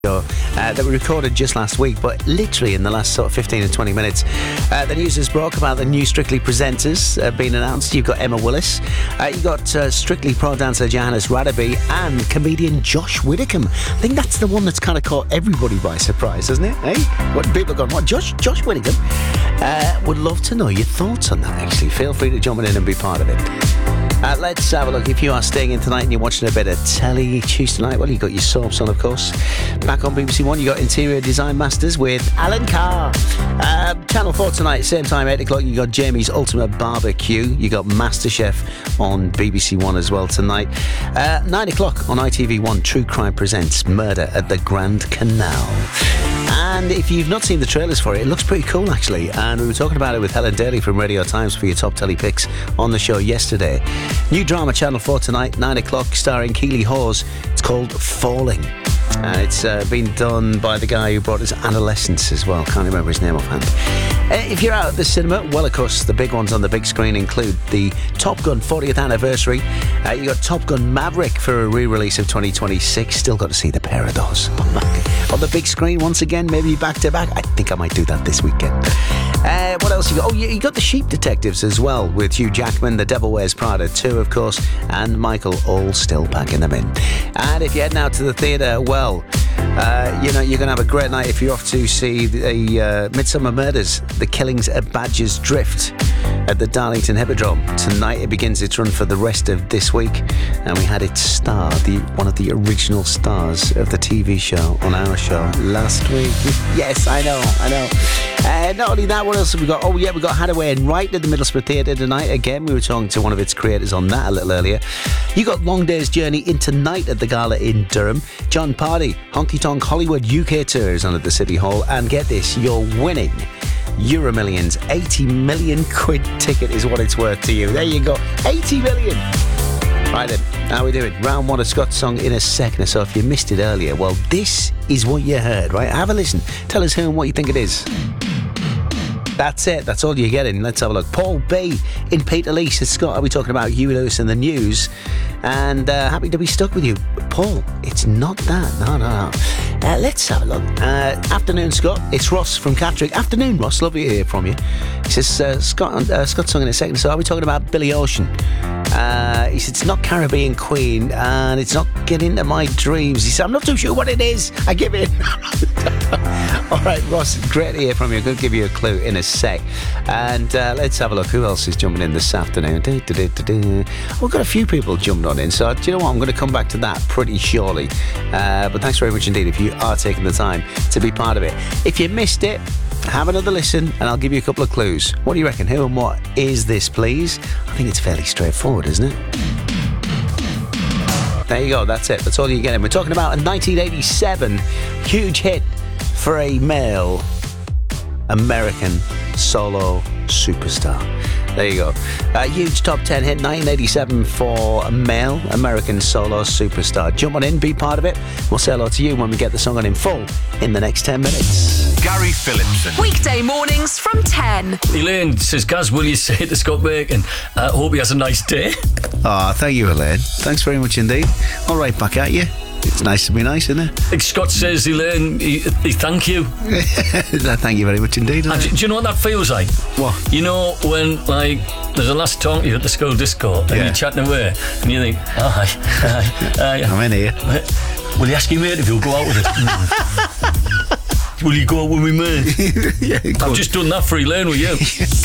show that we recorded just last week, but literally in the last sort of 15 to 20 minutes, the news has broke about the new Strictly presenters being announced. You've got Emma Willis, you've got Strictly pro dancer Johannes Radaby, and comedian Josh Widdicombe. I think that's the one that's kind of caught everybody by surprise, hasn't it? Hey, what people are going, what, Josh Widdicombe? Would love to know your thoughts on that, actually. Feel free to jump in and be part of it. Let's have a look. If you are staying in tonight and you're watching a bit of telly Tuesday night, well, you've got your soaps on, of course. Back on BBC One, you got Interior Design Masters with Alan Carr. Channel 4 tonight, same time, 8 o'clock, you got Jamie's Ultimate Barbecue. You got MasterChef on BBC One as well tonight. 9 o'clock on ITV1, True Crime presents Murder at the Grand Canal. And if you've not seen the trailers for it, it looks pretty cool, actually. And we were talking about it with Helen Daly from Radio Times for your top telly picks on the show yesterday. New drama, Channel 4 tonight, 9 o'clock, starring Keeley Hawes. It's called Falling. It's been done by the guy who brought us Adolescence as well. Can't remember his name offhand. If you're out at the cinema, well, of course, the big ones on the big screen include the Top Gun 40th anniversary. You got Top Gun Maverick for a re-release of 2026. Still got to see the pair of those on the big screen once again, maybe back to back. I think I might do that this weekend. What else you got? Oh, you got the Sheep Detectives as well, with Hugh Jackman, The Devil Wears Prada 2, of course, and Michael, all still packing them in. And if you're heading out to the theatre, well, you're going to have a great night if you're off to see the Midsummer Murders, The Killings at Badger's Drift at the Darlington Hippodrome. Tonight it begins its run for the rest of this week, and we had its star, one of the original stars of the TV show on our show last week. Yes, I know. Not only that, what else have we got? Oh yeah, we got Hadaway and Wright at the Middlesbrough Theatre tonight. Again, we were talking to one of its creators on that a little earlier. You got Long Day's Journey into Night at the Gala in Durham. John Pardy, Honky Tonk Hollywood UK tour is on at the City Hall. And get this, you're winning Euromillions. 80 million quid ticket is what it's worth to you. There you go, 80 million. Right then, how we doing? Round one of Scott's song in a second. So if you missed it earlier, well, this is what you heard, right? Have a listen. Tell us who and what you think it is. That's it. That's all you're getting. Let's have a look. Paul B in Peterlee says, Scott, are we talking about Huey Lewis and the News? And happy to be stuck with you. Paul, it's not that. No. Let's have a look. Afternoon, Scott. It's Ross from Catterick. Afternoon, Ross. Lovely to hear from you. He says, Scott's song in a second. So are we talking about Billy Ocean? He said, it's not Caribbean Queen, and it's not Get Into My Dreams. He said, I'm not too sure what it is. I give in. All right, Ross, great to hear from you. I'm going to give you a clue in a sec. And let's have a look. Who else is jumping in this afternoon? We've got a few people jumped on in, so do you know what? I'm going to come back to that pretty surely. But thanks very much indeed if you are taking the time to be part of it. If you missed it, have another listen and I'll give you a couple of clues. What do you reckon? Who and what is this, please? I think it's fairly straightforward, isn't it? There you go, that's it. That's all you're getting. We're talking about a 1987 huge hit for a male American solo superstar. There you go. A huge top 10 hit, 1987 for a male American solo superstar. Jump on in, be part of it. We'll say hello to you when we get the song on in full in the next 10 minutes. Gary Phillipson. Weekday mornings from 10. Elaine says, Gaz, will you say to Scott Bacon, hope he has a nice day? Oh, thank you, Elaine. Thanks very much indeed. All right, back at you. It's nice to be nice, isn't it? Like Scott says, Elaine, he thank you. Thank you very much indeed. Do you know what that feels like? What? You know when, like, there's a last talk to you at the school disco and you're chatting away and you think, hi. I'm in here. Will you ask your mate if you'll go out with us? Will you go out with me, mate? Yeah, I've just done that for Elaine with you.